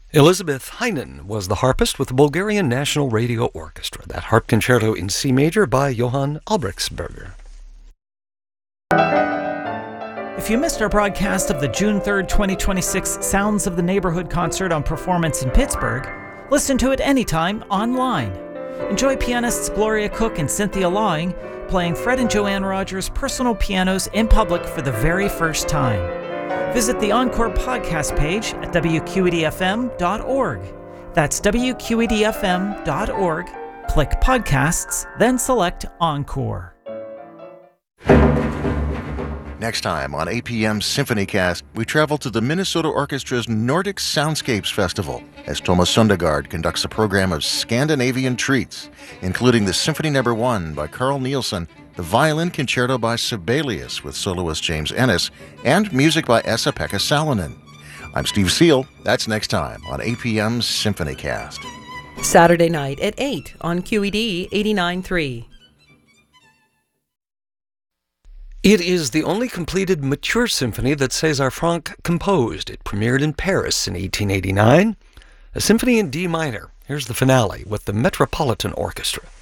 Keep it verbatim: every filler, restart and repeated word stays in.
Elizabeth Heinen was the harpist with the Bulgarian National Radio Orchestra. That harp concerto in C major by Johann Albrechtsberger. If you missed our broadcast of the June third, twenty twenty-six Sounds of the Neighborhood concert on Performance in Pittsburgh, listen to it anytime online. Enjoy pianists Gloria Cook and Cynthia Lawing playing Fred and Joanne Rogers' personal pianos in public for the very first time. Visit the Encore podcast page at W Q E D F M dot org. That's W Q E D F M dot org. Click Podcasts, then select Encore. Next time on A P M's SymphonyCast, we travel to the Minnesota Orchestra's Nordic Soundscapes Festival as Thomas Sundergaard conducts a program of Scandinavian treats, including the Symphony Number One by Carl Nielsen, the Violin Concerto by Sibelius with soloist James Ennis, and music by Esa-Pekka Salonen. I'm Steve Seal. That's next time on A P M's SymphonyCast. Saturday night at eight on Q E D eighty-nine point three. It is the only completed mature symphony that César Franck composed. It premiered in Paris in eighteen eighty-nine. A symphony in D minor. Here's the finale with the Metropolitan Orchestra.